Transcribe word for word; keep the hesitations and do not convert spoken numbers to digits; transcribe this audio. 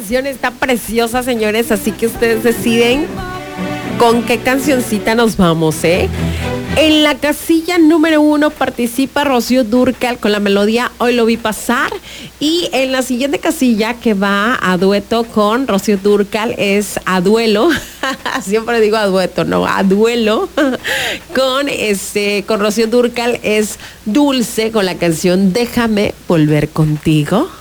canción está preciosa, señores, así que ustedes deciden con qué cancioncita nos vamos, ¿eh? En la casilla número uno participa Rocío Dúrcal con la melodía Hoy lo vi pasar. Y en la siguiente casilla, que va a dueto con Rocío Dúrcal, es a duelo. Siempre digo a dueto, no, a duelo. Con este, con Rocío Dúrcal es Dulce con la canción Déjame volver contigo.